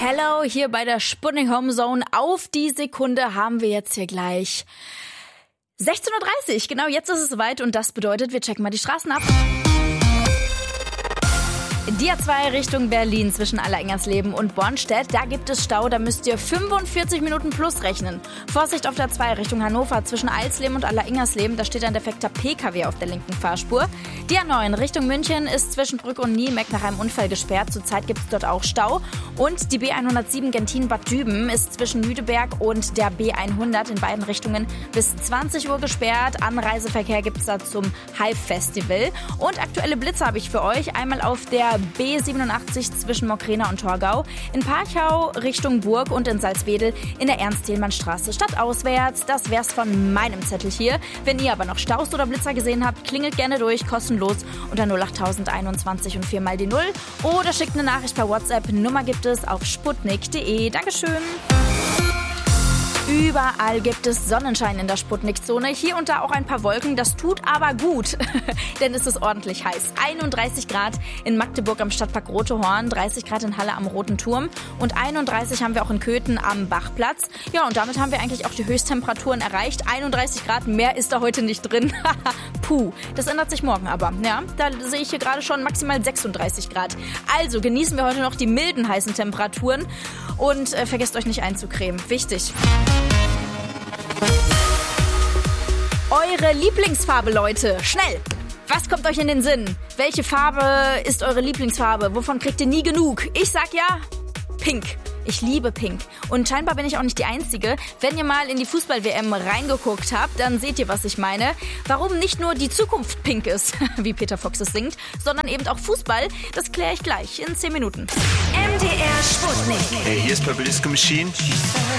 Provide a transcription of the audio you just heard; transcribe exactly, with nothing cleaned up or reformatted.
Hello, hier bei der Sputnik Homezone. Auf die Sekunde haben wir jetzt hier gleich sechzehn Uhr dreißig. Genau, jetzt ist es soweit und das bedeutet, wir checken mal die Straßen ab. Die A zwei Richtung Berlin zwischen Allerengersleben und Bornstedt, da gibt es Stau, da müsst ihr fünfundvierzig Minuten plus rechnen. Vorsicht auf der A zwei Richtung Hannover zwischen Eilsleben und Allerengersleben, da steht ein defekter P K W auf der linken Fahrspur. Die A neun Richtung München ist zwischen Brück und Niemek nach einem Unfall gesperrt, zurzeit gibt es dort auch Stau. Und die B hundertsieben Gentin-Bad Düben ist zwischen Jüdeberg und der B hundert in beiden Richtungen bis zwanzig Uhr gesperrt. Anreiseverkehr gibt es da zum Hive-Festival. Und aktuelle Blitze habe ich für euch, einmal auf der B siebenundachtzig zwischen Mockrena und Torgau, in Parchau Richtung Burg und in Salzwedel in der Ernst-Thälmann-Straße stadtauswärts. Das wär's von meinem Zettel hier. Wenn ihr aber noch Staus oder Blitzer gesehen habt, klingelt gerne durch, kostenlos unter null acht einundzwanzig und vier mal die null oder schickt eine Nachricht per WhatsApp. Nummer gibt es auf sputnik punkt de. Dankeschön. Überall gibt es Sonnenschein in der Sputnik-Zone. Hier und da auch ein paar Wolken. Das tut aber gut, denn es ist ordentlich heiß. einunddreißig Grad in Magdeburg am Stadtpark Rotehorn, dreißig Grad in Halle am Roten Turm und einunddreißig haben wir auch in Köthen am Bachplatz. Ja, und damit haben wir eigentlich auch die Höchsttemperaturen erreicht. einunddreißig Grad, mehr ist da heute nicht drin. Puh, das ändert sich morgen aber. Ja, da sehe ich hier gerade schon maximal sechsunddreißig Grad. Also genießen wir heute noch die milden heißen Temperaturen und äh, vergesst euch nicht einzucremen. Wichtig. Eure Lieblingsfarbe, Leute. Schnell! Was kommt euch in den Sinn? Welche Farbe ist eure Lieblingsfarbe? Wovon kriegt ihr nie genug? Ich sag ja, Pink. Ich liebe Pink. Und scheinbar bin ich auch nicht die Einzige. Wenn ihr mal in die Fußball-W M reingeguckt habt, dann seht ihr, was ich meine. Warum nicht nur die Zukunft pink ist, wie Peter Fox es singt, sondern eben auch Fußball, das kläre ich gleich in zehn Minuten. M D R Sputnik. Hey, hier ist Purple Disco Machine.